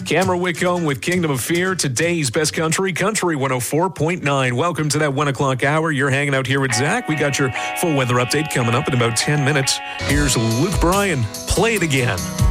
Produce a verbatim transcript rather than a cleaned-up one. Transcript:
Cameron Whitcomb with Kingdom of Fear, today's best country, Country one oh four point nine. Welcome to that one o'clock hour. You're hanging out here with Zach. We got your full weather update coming up in about ten minutes. Here's Luke Bryan. Play it again.